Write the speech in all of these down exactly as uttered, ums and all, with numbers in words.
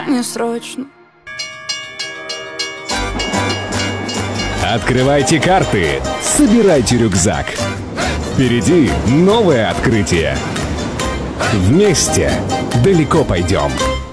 не срочно. Открывайте карты, собирайте рюкзак. Впереди новое открытие. Вместе далеко пойдем.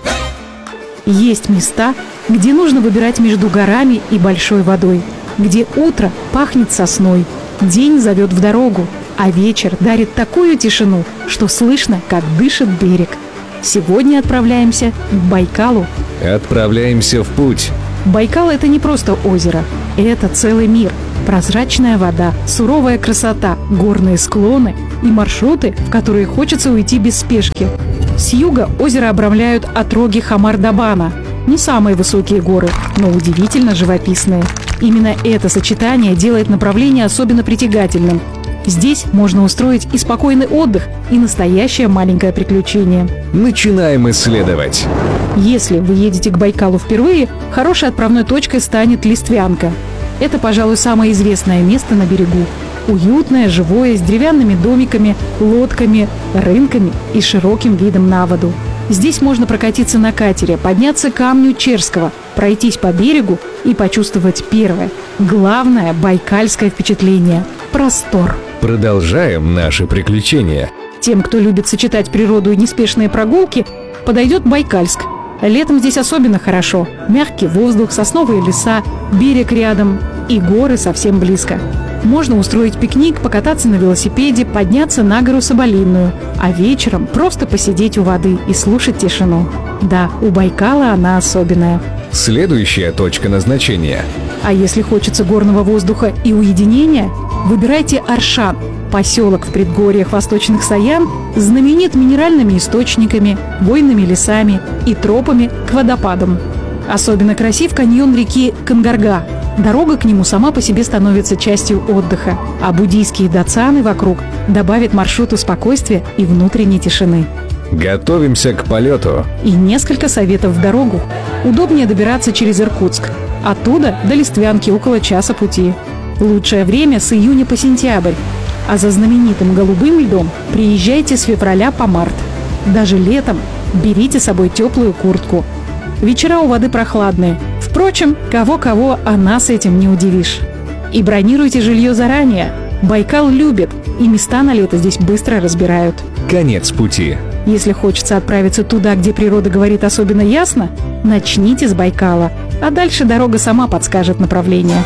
Есть места, где нужно выбирать между горами и большой водой, где утро пахнет сосной, день зовет в дорогу, а вечер дарит такую тишину, что слышно, как дышит берег. Сегодня отправляемся к Байкалу. Отправляемся в путь. Байкал – это не просто озеро, это целый мир. Прозрачная вода, суровая красота, горные склоны и маршруты, в которые хочется уйти без спешки. С юга озеро обрамляют отроги Хамар-Дабана. Не самые высокие горы, но удивительно живописные. Именно это сочетание делает направление особенно притягательным. Здесь можно устроить и спокойный отдых, и настоящее маленькое приключение. Начинаем исследовать. Если вы едете к Байкалу впервые, хорошей отправной точкой станет Листвянка. Это, пожалуй, самое известное место на берегу. Уютное, живое, с деревянными домиками, лодками, рынками и широким видом на воду. Здесь можно прокатиться на катере, подняться к камню Черского, пройтись по берегу и почувствовать первое, главное байкальское впечатление – простор. Продолжаем наши приключения. Тем, кто любит сочетать природу и неспешные прогулки, подойдет Байкальск. Летом здесь особенно хорошо. Мягкий воздух, сосновые леса, берег рядом и горы совсем близко. Можно устроить пикник, покататься на велосипеде, подняться на гору Соболиную, а вечером просто посидеть у воды и слушать тишину. Да, у Байкала она особенная. Следующая точка назначения. А если хочется горного воздуха и уединения, выбирайте Аршан. Поселок в предгорьях Восточных Саян знаменит минеральными источниками, буйными лесами и тропами к водопадам. Особенно красив каньон реки Кангарга. Дорога к нему сама по себе становится частью отдыха, а буддийские дацаны вокруг добавят маршруту спокойствия и внутренней тишины. Готовимся к полету. И несколько советов в дорогу. Удобнее добираться через Иркутск. Оттуда до Листвянки около часа пути. Лучшее время с июня по сентябрь. А за знаменитым голубым льдом приезжайте с февраля по март. Даже летом берите с собой теплую куртку. Вечера у воды прохладные. Впрочем, кого-кого, а нас этим не удивишь. И бронируйте жилье заранее. Байкал любит, и места на лето здесь быстро разбирают. Конец пути. Если хочется отправиться туда, где природа говорит особенно ясно, начните с Байкала, а дальше дорога сама подскажет направление.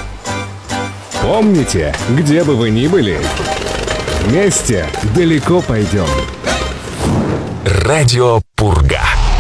Помните, где бы вы ни были, вместе далеко пойдем. Радио Пурга.